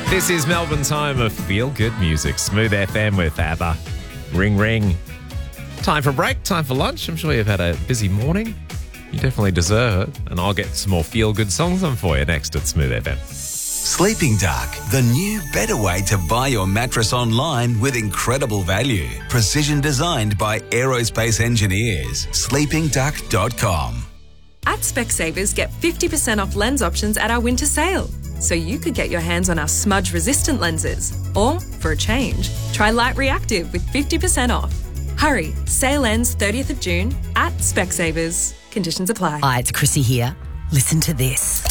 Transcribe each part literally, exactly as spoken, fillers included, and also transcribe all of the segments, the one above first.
This is Melbourne's home of feel-good music. Smooth F M with ABBA. Ring, ring. Time for a break, time for lunch. I'm sure you've had a busy morning. You definitely deserve it. And I'll get some more feel-good songs on for you next at Smooth F M. Sleeping Duck, the new, better way to buy your mattress online with incredible value. Precision designed by aerospace engineers. sleeping duck dot com. At Specsavers, get fifty percent off lens options at our winter sale. So you could get your hands on our smudge-resistant lenses. Or, for a change, try Light Reactive with fifty percent off. Hurry, sale ends thirtieth of June at Specsavers. Conditions apply. Hi, it's Chrissy here. Listen to this.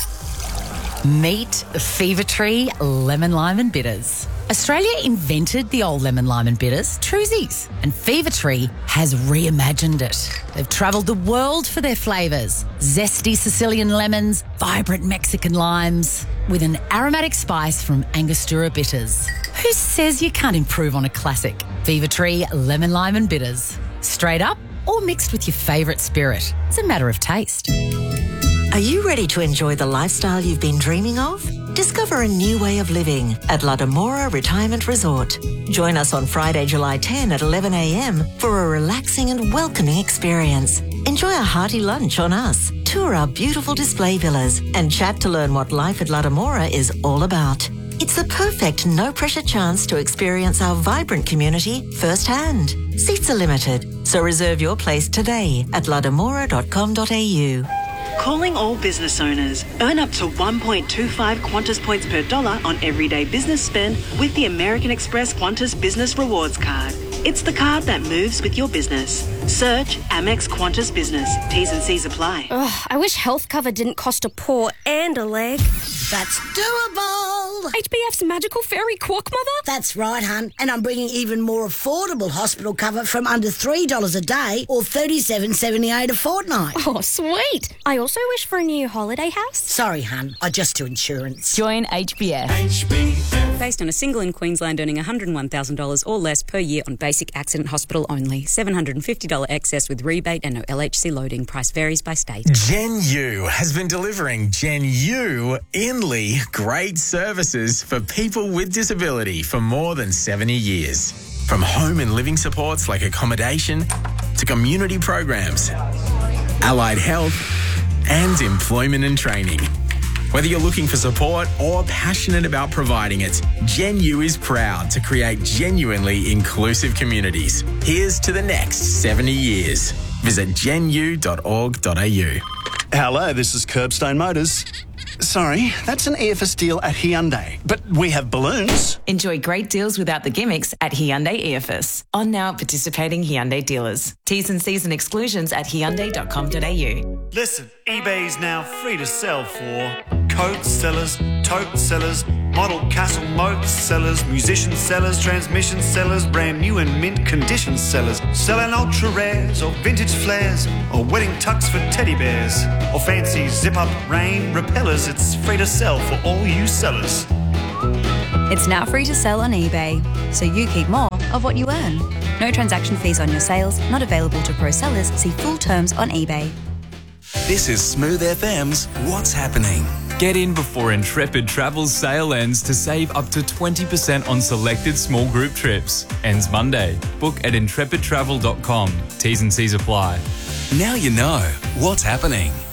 Meet Fever Tree Lemon Lime and Bitters. Australia invented the old lemon lime and bitters, Truzies, and Fever Tree has reimagined it. They've travelled the world for their flavours. Zesty Sicilian lemons, vibrant Mexican limes, with an aromatic spice from Angostura bitters. Who says you can't improve on a classic? Fever Tree Lemon Lime and Bitters. Straight up or mixed with your favourite spirit. It's a matter of taste. Are you ready to enjoy the lifestyle you've been dreaming of? Discover a new way of living at La Demora Retirement Resort. Join us on Friday, July tenth at eleven a m for a relaxing and welcoming experience. Enjoy a hearty lunch on us, tour our beautiful display villas, and chat to learn what life at La Demora is all about. It's the perfect no-pressure chance to experience our vibrant community firsthand. Seats are limited, so reserve your place today at la demora dot com dot a u. Calling all business owners. Earn up to one point two five Qantas points per dollar on everyday business spend with the American Express Qantas Business Rewards Card. It's the card that moves with your business. Search Amex Qantas Business. T's and C's apply. Ugh, I wish health cover didn't cost a paw and a leg. That's doable. H B F's magical fairy quack mother? That's right, hun. And I'm bringing even more affordable hospital cover from under three dollars a day or thirty-seven seventy-eight a fortnight. Oh, sweet. I also wish for a new holiday house. Sorry, hun. I just do insurance. Join H B F. H B F. Based on a single in Queensland earning one hundred one thousand dollars or less per year on basic accident hospital only. seven hundred fifty dollars excess with rebate and no L H C loading. Price varies by state. Gen U has been delivering Gen U Inly great services for people with disability for more than seventy years. From home and living supports like accommodation to community programs, allied health and employment and training. Whether you're looking for support or passionate about providing it, Gen U is proud to create genuinely inclusive communities. Here's to the next seventy years. Visit gen u dot org dot a u. Hello, this is Curbstone Motors. Sorry, that's an E F S deal at Hyundai, but we have balloons. Enjoy great deals without the gimmicks at Hyundai E F S. On now participating Hyundai dealers. T's and C's and exclusions at hyundai dot com dot a u. Listen, eBay's now free to sell for coat sellers, tote sellers, model castle moat sellers, musician sellers, transmission sellers, brand new and mint condition sellers, selling ultra rares or vintage flares or wedding tux for teddy bears or fancy zip-up rain repellers. It's free to sell for all you sellers. It's now free to sell on eBay, so you keep more of what you earn. No transaction fees on your sales, not available to pro sellers. See full terms on eBay. This is Smooth F M's What's Happening. Get in before Intrepid Travel's sale ends to save up to twenty percent on selected small group trips. Ends Monday. Book at intrepid travel dot com. T's and C's apply. Now you know what's happening.